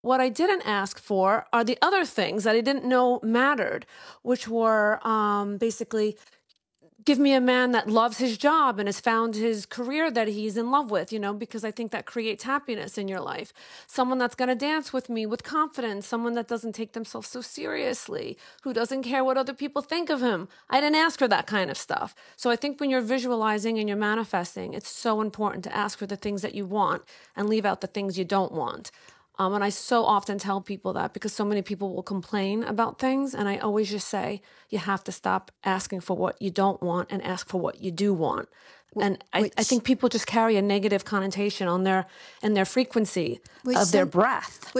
What I didn't ask for are the other things that I didn't know mattered, which were basically give me a man that loves his job and has found his career that he's in love with, because I think that creates happiness in your life. Someone that's going to dance with me with confidence, someone that doesn't take themselves so seriously, who doesn't care what other people think of him. I didn't ask for that kind of stuff. So I think when you're visualizing and you're manifesting, it's so important to ask for the things that you want and leave out the things you don't want. And I so often tell people that because so many people will complain about things. And I always just say, you have to stop asking for what you don't want and ask for what you do want. And I think people just carry a negative connotation on their and their frequency Which of their some- breath.